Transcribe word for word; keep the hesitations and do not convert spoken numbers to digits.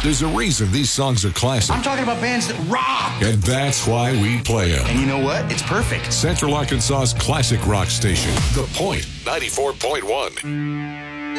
There's a reason these songs are classic. I'm talking about bands that rock. And that's why we play them. And you know what? It's perfect. Central Arkansas's classic rock station, The Point, ninety-four point one.